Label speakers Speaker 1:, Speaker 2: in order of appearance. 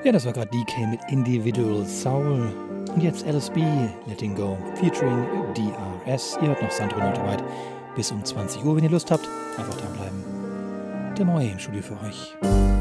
Speaker 1: Ja, das war gerade DK mit Individual Soul. Und jetzt LSB, Letting Go, featuring DRS. Ihr hört noch Sandro Noteweit bis um 20 Uhr, wenn ihr Lust habt. Einfach dranbleiben. Der Neue im Studio für euch.